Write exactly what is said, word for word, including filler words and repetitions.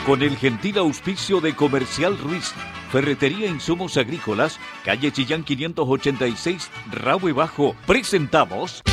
Con el gentil auspicio de Comercial Ruiz, Ferretería Insumos Agrícolas, calle Chillán quinientos ochenta y seis, Rahue Bajo, presentamos